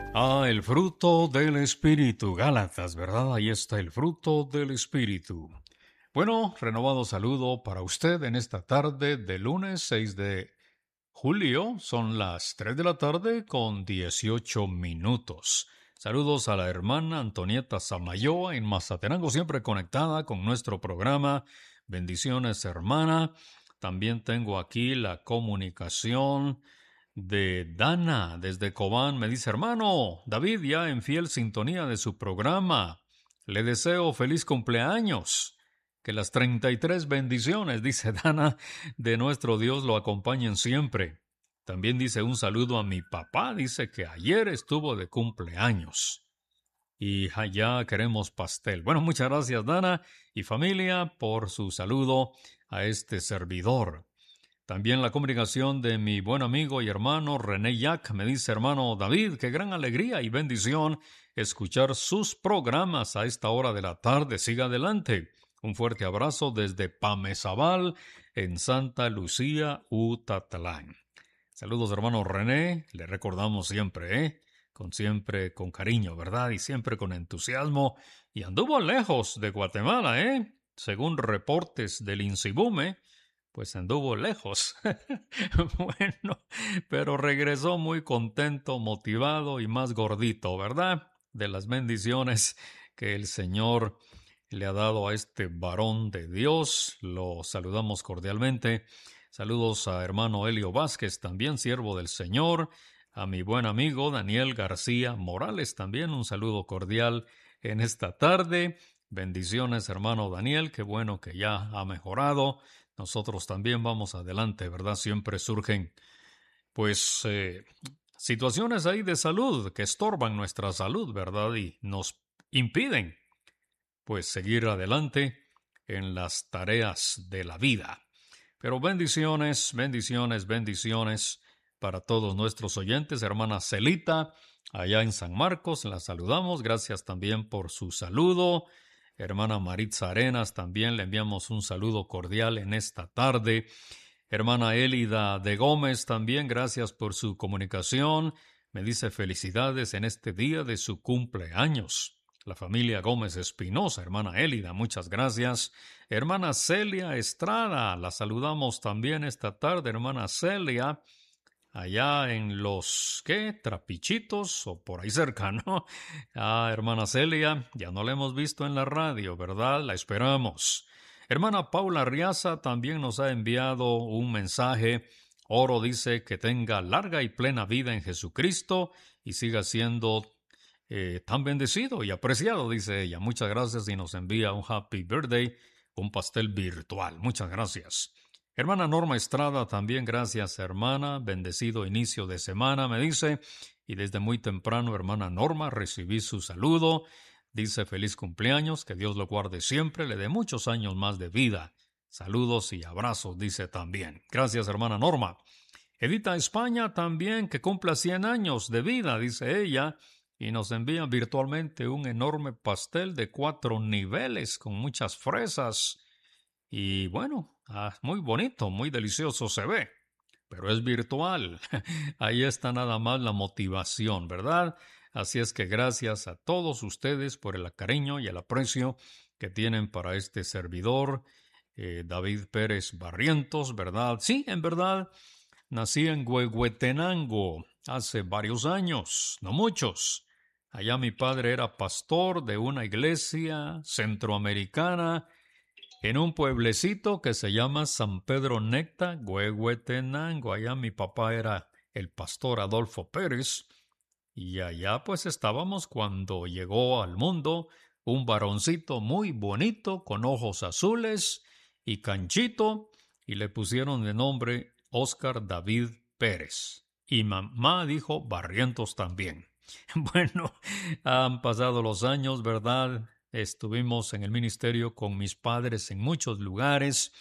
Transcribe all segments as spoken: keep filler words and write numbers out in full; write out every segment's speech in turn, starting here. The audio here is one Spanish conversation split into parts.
Ah, el fruto del Espíritu, Gálatas, ¿verdad? Ahí está el fruto del Espíritu. Bueno, renovado saludo para usted en esta tarde de lunes seis de julio. Son las tres de la tarde con dieciocho minutos. Saludos a la hermana Antonieta Samayoa en Mazatenango, siempre conectada con nuestro programa. Bendiciones, hermana. También tengo aquí la comunicación de Dana desde Cobán. Me dice, hermano, David ya en fiel sintonía de su programa. Le deseo feliz cumpleaños. Que las treinta y tres bendiciones, dice Dana, de nuestro Dios lo acompañen siempre. También dice un saludo a mi papá, dice que ayer estuvo de cumpleaños. Y allá queremos pastel. Bueno, muchas gracias Dana y familia por su saludo a este servidor. También la comunicación de mi buen amigo y hermano René Yac me dice, hermano David, qué gran alegría y bendición escuchar sus programas a esta hora de la tarde. Siga adelante. Un fuerte abrazo desde Pamezabal, en Santa Lucía, Utatlán. Saludos, hermano René. Le recordamos siempre, ¿eh? Con siempre con cariño, ¿verdad? Y siempre con entusiasmo. Y anduvo lejos de Guatemala, ¿eh? Según reportes del INSIBUME, pues anduvo lejos. Bueno, pero regresó muy contento, motivado y más gordito, ¿verdad? De las bendiciones que el Señor le ha dado a este varón de Dios. Lo saludamos cordialmente. Saludos a hermano Elio Vázquez, también siervo del Señor. A mi buen amigo Daniel García Morales, también un saludo cordial en esta tarde. Bendiciones, hermano Daniel, qué bueno que ya ha mejorado. Nosotros también vamos adelante, ¿verdad? Siempre surgen, pues, eh, situaciones ahí de salud que estorban nuestra salud, ¿verdad? Y nos impiden, pues, seguir adelante en las tareas de la vida. Pero bendiciones, bendiciones, bendiciones para todos nuestros oyentes. Hermana Celita, allá en San Marcos, la saludamos. Gracias también por su saludo. Hermana Maritza Arenas, también le enviamos un saludo cordial en esta tarde. Hermana Élida de Gómez, también gracias por su comunicación. Me dice felicidades en este día de su cumpleaños. La familia Gómez Espinosa, hermana Élida, muchas gracias. Hermana Celia Estrada, la saludamos también esta tarde, hermana Celia, allá en los, ¿qué? Trapichitos o por ahí cerca, ¿no? Ah, hermana Celia, ya no la hemos visto en la radio, ¿verdad? La esperamos. Hermana Paula Riaza también nos ha enviado un mensaje. Oro dice que tenga larga y plena vida en Jesucristo y siga siendo eh, tan bendecido y apreciado, dice ella. Muchas gracias y nos envía un happy birthday, un pastel virtual. Muchas gracias. Hermana Norma Estrada, también gracias, hermana. Bendecido inicio de semana, me dice. Y desde muy temprano, hermana Norma, recibí su saludo. Dice feliz cumpleaños, que Dios lo guarde siempre, le dé muchos años más de vida. Saludos y abrazos, dice también. Gracias, hermana Norma. Edita España también, que cumpla cien años de vida, dice ella, y nos envía virtualmente un enorme pastel de cuatro niveles con muchas fresas. Y bueno, ah, muy bonito, muy delicioso se ve, pero es virtual. Ahí está nada más la motivación, ¿verdad? Así es que gracias a todos ustedes por el cariño y el aprecio que tienen para este servidor, eh, David Pérez Barrientos, ¿verdad? Sí, en verdad, nací en Huehuetenango hace varios años, no muchos. Allá mi padre era pastor de una iglesia centroamericana en un pueblecito que se llama San Pedro Necta, Huehuetenango. Allá mi papá era el pastor Adolfo Pérez. Y allá pues estábamos cuando llegó al mundo un varoncito muy bonito con ojos azules y canchito, y le pusieron de nombre Óscar David Pérez. Y mamá dijo Barrientos también. Bueno, han pasado los años, ¿verdad? Estuvimos en el ministerio con mis padres en muchos lugares,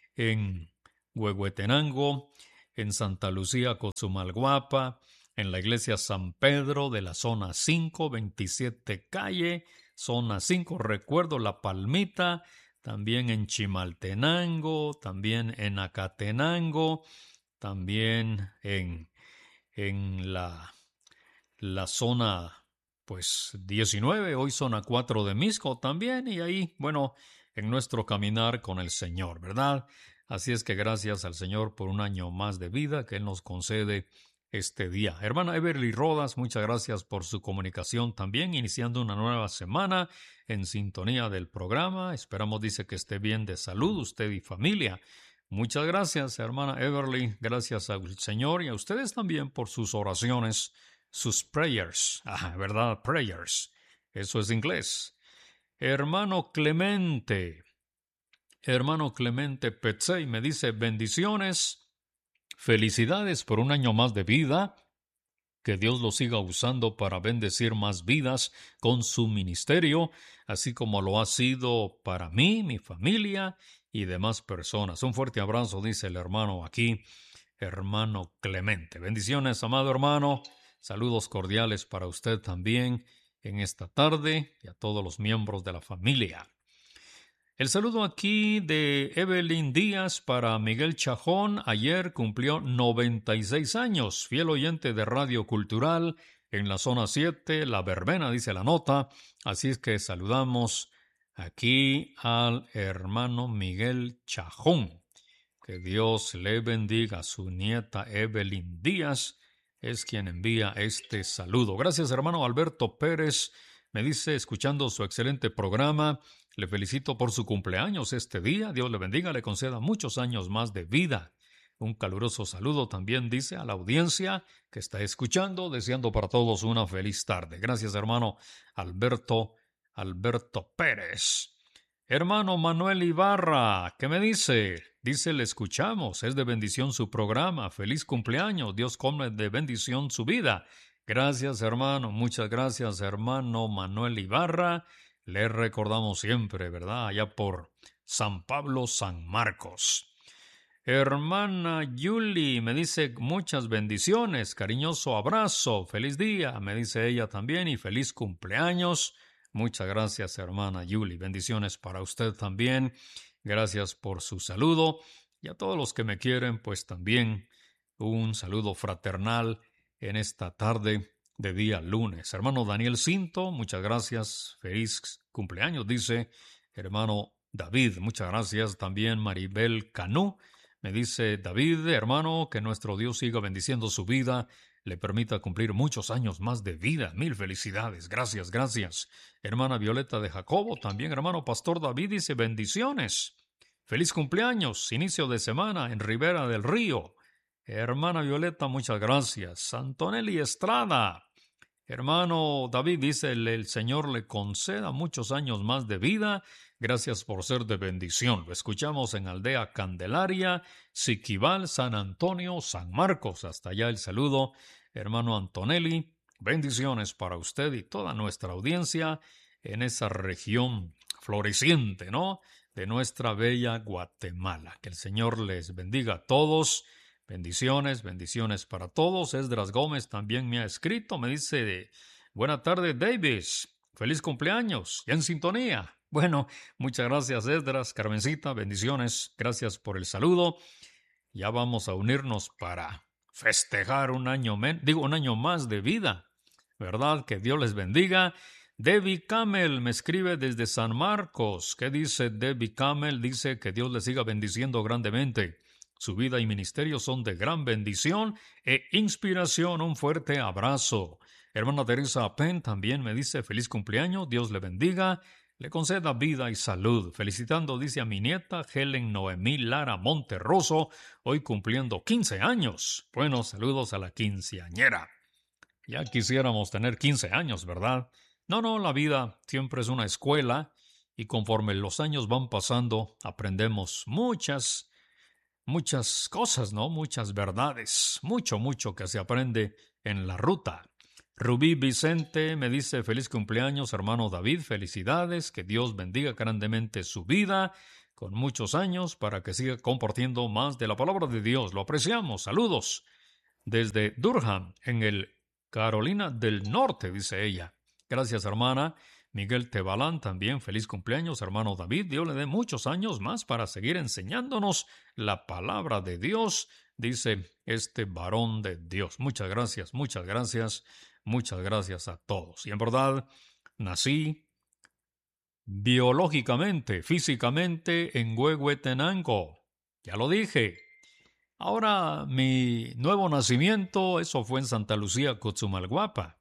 en Huehuetenango, en Santa Lucía, Cozumalguapa, en la iglesia San Pedro de la zona cinco, veintisiete calle, zona cinco, recuerdo La Palmita, también en Chimaltenango, también en Acatenango, también en, en la la zona, pues, diecinueve, hoy zona cuatro de Misco también, y ahí, bueno, en nuestro caminar con el Señor, ¿verdad? Así es que gracias al Señor por un año más de vida que Él nos concede este día. Hermana Everly Rodas, muchas gracias por su comunicación también, iniciando una nueva semana en sintonía del programa. Esperamos, dice, que esté bien de salud usted y familia. Muchas gracias, hermana Everly. Gracias al Señor y a ustedes también por sus oraciones, sus prayers. Ah, ¿verdad? Prayers. Eso es inglés. Hermano Clemente. Hermano Clemente Petzey me dice bendiciones, felicidades por un año más de vida, que Dios lo siga usando para bendecir más vidas con su ministerio, así como lo ha sido para mí, mi familia y demás personas. Un fuerte abrazo, dice el hermano aquí, hermano Clemente. Bendiciones, amado hermano. Saludos cordiales para usted también en esta tarde y a todos los miembros de la familia. El saludo aquí de Evelyn Díaz para Miguel Chajón. Ayer cumplió noventa y seis años, fiel oyente de Radio Cultural en la zona siete, La Verbena, dice la nota. Así es que saludamos aquí al hermano Miguel Chajón. Que Dios le bendiga. A su nieta Evelyn Díaz es quien envía este saludo. Gracias, hermano Alberto Pérez. Me dice, escuchando su excelente programa, le felicito por su cumpleaños este día. Dios le bendiga, le conceda muchos años más de vida. Un caluroso saludo también, dice, a la audiencia que está escuchando, deseando para todos una feliz tarde. Gracias, hermano Alberto, Alberto Pérez. Hermano Manuel Ibarra, ¿qué me dice? Dice, le escuchamos, es de bendición su programa. Feliz cumpleaños, Dios come de bendición su vida. Gracias, hermano. Muchas gracias, hermano Manuel Ibarra. Le recordamos siempre, ¿verdad? Allá por San Pablo, San Marcos. Hermana Yuli me dice muchas bendiciones, cariñoso abrazo, feliz día, me dice ella también, y feliz cumpleaños. Muchas gracias, hermana Yuli. Bendiciones para usted también. Gracias por su saludo. Y a todos los que me quieren, pues también un saludo fraternal en esta tarde de día lunes. Hermano Daniel Cinto, muchas gracias. Feliz cumpleaños, dice hermano David. Muchas gracias también Maribel Canú. Me dice David, hermano, que nuestro Dios siga bendiciendo su vida, le permita cumplir muchos años más de vida. Mil felicidades. Gracias, gracias. Hermana Violeta de Jacobo, también hermano Pastor David dice bendiciones. Feliz cumpleaños, inicio de semana en Ribera del Río. Hermana Violeta, muchas gracias. Antonelli Estrada. Hermano David dice, el, el Señor le conceda muchos años más de vida. Gracias por ser de bendición. Lo escuchamos en Aldea Candelaria, Siquibal, San Antonio, San Marcos. Hasta allá el saludo, hermano Antonelli. Bendiciones para usted y toda nuestra audiencia en esa región floreciente, ¿no?, de nuestra bella Guatemala. Que el Señor les bendiga a todos. Bendiciones, bendiciones para todos. Esdras Gómez también me ha escrito. Me dice, buena tarde, Davis. Feliz cumpleaños. Ya en sintonía. Bueno, muchas gracias, Esdras. Carmencita, bendiciones. Gracias por el saludo. Ya vamos a unirnos para festejar un año, men digo, un año más de vida. ¿Verdad? Que Dios les bendiga. Debbie Camel me escribe desde San Marcos. ¿Qué dice Debbie Camel? Dice que Dios le siga bendiciendo grandemente. Su vida y ministerio son de gran bendición e inspiración. Un fuerte abrazo. Hermana Teresa Penn también me dice feliz cumpleaños. Dios le bendiga, le conceda vida y salud. Felicitando, dice, a mi nieta Helen Noemí Lara Monterroso, hoy cumpliendo quince años. Buenos saludos a la quinceañera. Ya quisiéramos tener quince años, ¿verdad? No, no, la vida siempre es una escuela y conforme los años van pasando aprendemos muchas Muchas cosas, ¿no? Muchas verdades. Mucho, mucho que se aprende en la ruta. Rubí Vicente me dice feliz cumpleaños, hermano David. Felicidades. Que Dios bendiga grandemente su vida con muchos años para que siga compartiendo más de la palabra de Dios. Lo apreciamos. Saludos. Desde Durham, en el Carolina del Norte, dice ella. Gracias, hermana. Miguel Tebalán también, feliz cumpleaños, hermano David. Dios le dé muchos años más para seguir enseñándonos la palabra de Dios, dice este varón de Dios. Muchas gracias, muchas gracias Muchas gracias a todos. Y en verdad, nací biológicamente, físicamente en Huehuetenango. Ya lo dije. Ahora, mi nuevo nacimiento, eso fue en Santa Lucía, Cotzumalguapa.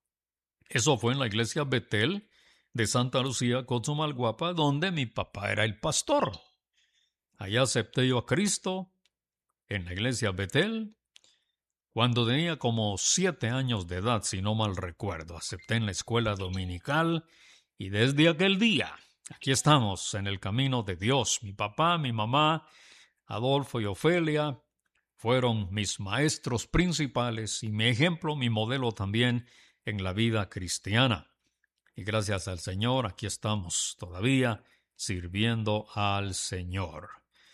Eso fue en la iglesia Betel de Santa Lucía, Cotzumalguapa, donde mi papá era el pastor. Allá acepté yo a Cristo en la iglesia Betel cuando tenía como siete años de edad, si no mal recuerdo. Acepté en la escuela dominical y desde aquel día, aquí estamos en el camino de Dios. Mi papá, mi mamá, Adolfo y Ofelia fueron mis maestros principales y mi ejemplo, mi modelo también en la vida cristiana. Y gracias al Señor, aquí estamos todavía sirviendo al Señor.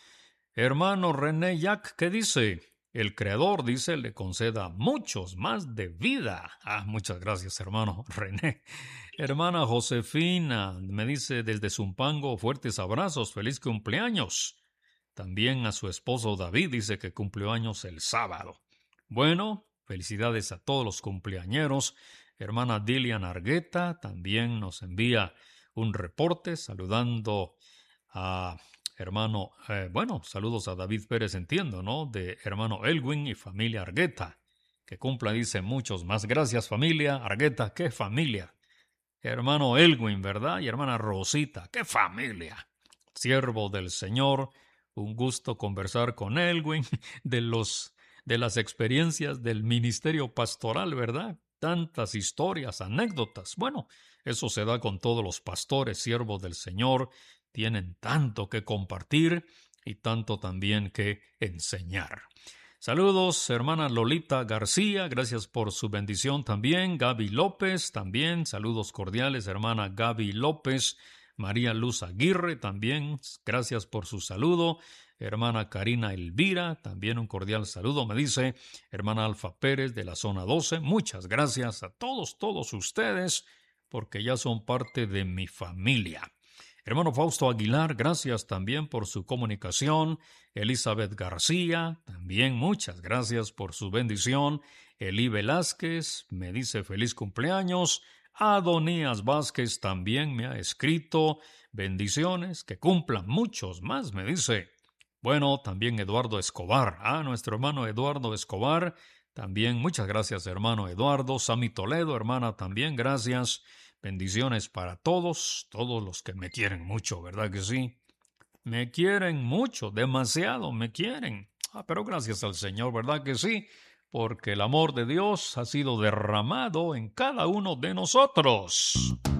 Hermano René Jack, ¿qué dice? El Creador, dice, le conceda muchos más de vida. Ah, muchas gracias, hermano René. Hermana Josefina, me dice desde Zumpango, fuertes abrazos, feliz cumpleaños. También a su esposo David dice que cumplió años el sábado. Bueno, felicidades a todos los cumpleañeros. Hermana Dilian Argueta también nos envía un reporte saludando a hermano, eh, bueno, saludos a David Pérez, entiendo, ¿no? De hermano Elwin y familia Argueta. Que cumpla, dice, muchos más. Gracias, familia Argueta, qué familia. Hermano Elwin, ¿verdad? Y hermana Rosita, qué familia. Siervo del Señor. Un gusto conversar con Elwin de los de las experiencias del ministerio pastoral, ¿verdad? Tantas historias, anécdotas. Bueno, eso se da con todos los pastores, siervos del Señor. Tienen tanto que compartir y tanto también que enseñar. Saludos, hermana Lolita García, gracias por su bendición también. Gaby López, también, saludos cordiales, hermana Gaby López. María Luz Aguirre, también, gracias por su saludo. Hermana Karina Elvira, también un cordial saludo, me dice. Hermana Alfa Pérez de la zona doce, muchas gracias a todos, todos ustedes, porque ya son parte de mi familia. Hermano Fausto Aguilar, gracias también por su comunicación. Elizabeth García, también muchas gracias por su bendición. Elí Velázquez, me dice feliz cumpleaños. Adonías Vázquez también me ha escrito bendiciones, que cumplan muchos más, me dice. Bueno, también Eduardo Escobar, ah, nuestro hermano Eduardo Escobar, también muchas gracias, hermano Eduardo. Sami Toledo, hermana, también gracias. Bendiciones para todos, todos los que me quieren mucho, ¿verdad que sí? Me quieren mucho, demasiado me quieren. Ah, pero gracias al Señor, ¿verdad que sí? Porque el amor de Dios ha sido derramado en cada uno de nosotros.